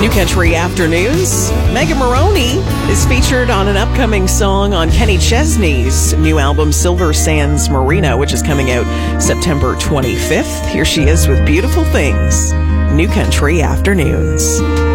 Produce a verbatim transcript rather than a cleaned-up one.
New Country Afternoons. Megan Maroney is featured on an upcoming song on Kenny Chesney's new album, Silver Sands Marina, which is coming out September twenty-fifth. Here she is with Beautiful Things. New Country Afternoons.